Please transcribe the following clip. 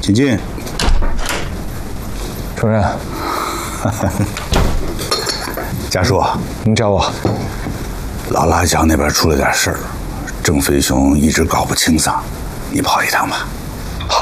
请进。 主任， 家属， 您找我？ 老拉江那边出了点事儿，郑飞雄一直搞不清桑，你跑一趟吧。